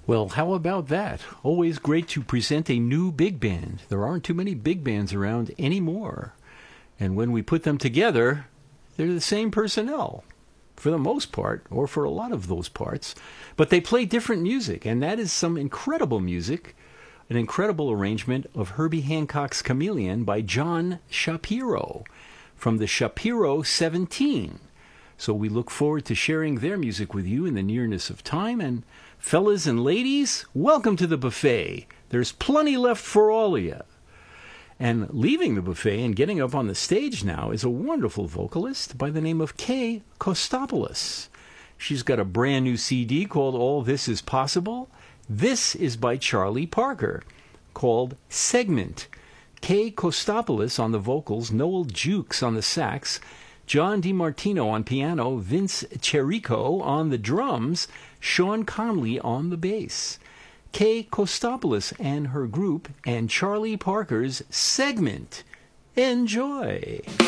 Well, how about that? Always great to present a new big band. There aren't too many big bands around anymore. And when we put them together, they're the same personnel, for the most part, or for a lot of those parts. But they play different music, and that is some incredible music, an incredible arrangement of Herbie Hancock's Chameleon by John Shapiro from the Shapiro 17. So we look forward to sharing their music with you in the nearness of time. And fellas and ladies, welcome to the buffet. There's plenty left for all of you. And leaving the buffet and getting up on the stage now is a wonderful vocalist by the name of Kay Kostopoulos. She's got a brand new CD called All This Is Possible. This is by Charlie Parker, called Segment. Kay Kostopoulos on the vocals, Noel Jukes on the sax, John DiMartino on piano, Vince Cherico on the drums, Sean Conley on the bass. Kay Kostopoulos and her group, and Charlie Parker's Segment. Enjoy!